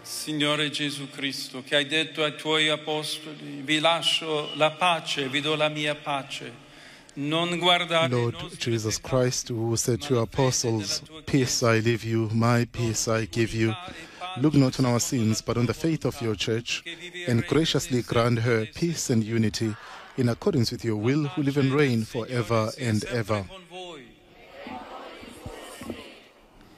Signore Gesù Cristo, che hai detto ai tuoi apostoli, vi lascio la pace, vi do la mia pace. Non guardate Lord Jesus Christ, who said to your apostles, "Peace I leave you, my peace I give you," look not on our sins, but on the faith of your church, and graciously grant her peace and unity, in accordance with your will, who live and reign forever and ever.